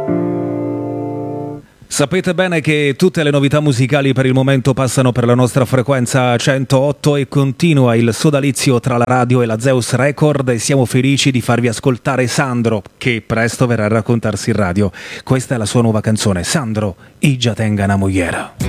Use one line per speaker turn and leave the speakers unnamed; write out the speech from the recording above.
Sapete bene che tutte le novità musicali per il momento passano per la nostra frequenza 108 e continua il sodalizio tra la radio e la Zeus Record e siamo felici di farvi ascoltare Sandro, che presto verrà a raccontarsi in radio. Questa è la sua nuova canzone, Sandro, I già tenga una mogliera.